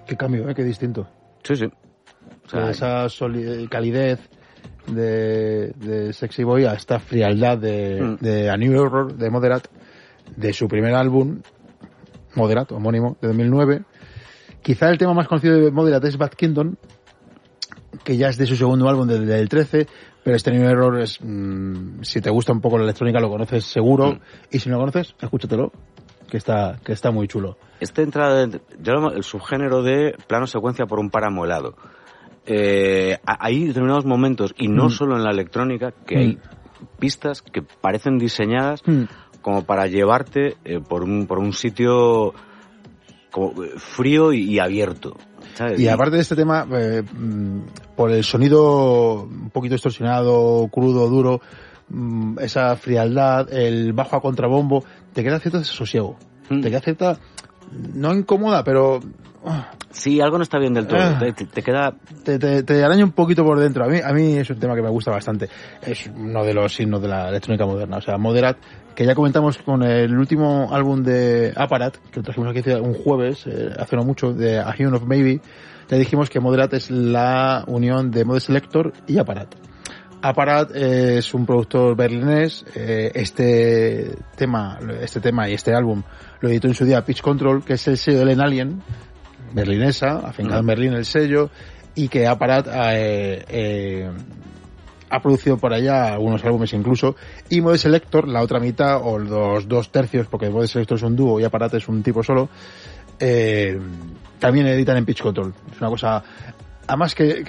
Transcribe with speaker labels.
Speaker 1: Qué cambio, qué distinto.
Speaker 2: Sí.
Speaker 1: O sea, esa calidez de Sexy Boy a esta frialdad de A New Error, de Moderat, de su primer álbum, Moderat, homónimo, de 2009. Quizá el tema más conocido de Moderat es Bad Kingdom, que ya es de su segundo álbum del 13, pero este New Error es, si te gusta un poco la electrónica lo conoces seguro, y si no lo conoces, escúchatelo, que está muy chulo.
Speaker 2: Este entra, yo lo llamo el subgénero de plano secuencia por un páramo helado. Hay determinados momentos, y no solo en la electrónica, que hay pistas que parecen diseñadas como para llevarte por un sitio como frío y abierto, ¿sabes?
Speaker 1: Y aparte de este tema, por el sonido un poquito distorsionado, crudo, duro, esa frialdad, el bajo a contrabombo, te queda cierto desasosiego. Te queda cierta, no incómoda, pero...
Speaker 2: Sí, algo no está bien del todo. Te queda...
Speaker 1: Te araña un poquito por dentro. A mí es un tema que me gusta bastante. Es uno de los signos de la electrónica moderna. O sea, Moderat, que ya comentamos con el último álbum de Apparat, que lo trajimos aquí un jueves, hace no mucho, de A Hymn of Maybe, ya dijimos que Moderat es la unión de Mode Selector y Apparat. Apparat es un productor berlinés. Este tema y este álbum lo editó en su día Pitch Control, que es el sello de Len Alien, berlinesa, afincado en Berlín el sello, y que Apparat ha producido por allá algunos álbumes incluso, y Mode Selector, la otra mitad, o los 2/3, porque Mode Selector es un dúo y Apparat es un tipo solo, también editan en Pitch Control. Es una cosa, además que